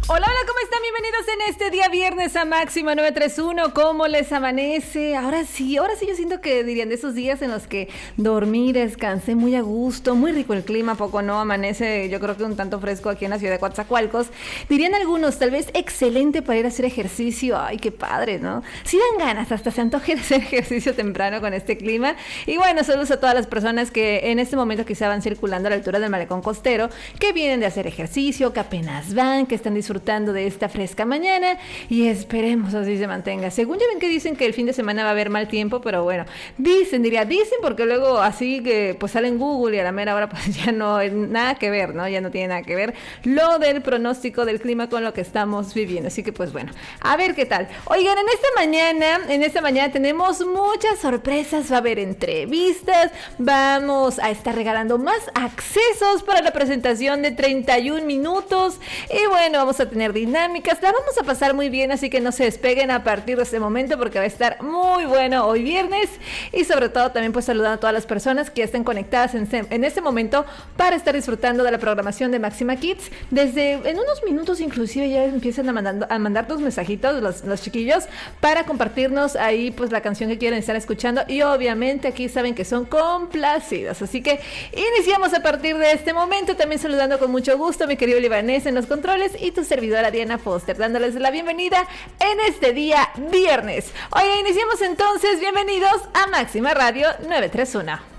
Hola, hola, ¿cómo están? Bienvenidos en este día viernes a Máxima 931. ¿Cómo les amanece? Ahora sí, yo siento que dirían de esos días en los que dormí, descansé muy a gusto, muy rico el clima, poco no, amanece yo creo que un tanto fresco aquí en la ciudad de Coatzacoalcos. Dirían algunos, tal vez excelente para ir a hacer ejercicio. Ay, qué padre, ¿no? Sí dan ganas, hasta se antoje de hacer ejercicio temprano con este clima. Y bueno, saludos a todas las personas que en este momento quizá van circulando a la altura del malecón costero, que vienen de hacer ejercicio, que apenas van, que están disfrutando de esta fresca mañana y esperemos así se mantenga. Según ya ven que dicen que el fin de semana va a haber mal tiempo, pero bueno, dicen porque luego así que pues sale en Google y a la mera hora pues ya no hay nada que ver, ¿no? Ya no tiene nada que ver lo del pronóstico del clima con lo que estamos viviendo. Así que pues bueno, a ver qué tal. Oigan, en esta mañana tenemos muchas sorpresas, va a haber entrevistas, vamos a estar regalando más accesos para la presentación de 31 minutos y bueno, vamos a tener dinámicas, la vamos a pasar muy bien, así que no se despeguen a partir de este momento porque va a estar muy bueno hoy viernes y sobre todo también pues saludando a todas las personas que estén conectadas en este momento para estar disfrutando de la programación de Máxima Kids. Desde en unos minutos inclusive ya empiezan a mandarnos mensajitos los chiquillos para compartirnos ahí pues la canción que quieren estar escuchando y obviamente aquí saben que son complacidos, así que iniciamos a partir de este momento, también saludando con mucho gusto a mi querido libanés en los controles y tu servidora Diana Foster, dándoles la bienvenida en este día viernes. Oye, iniciamos entonces, bienvenidos a Máxima Radio 931.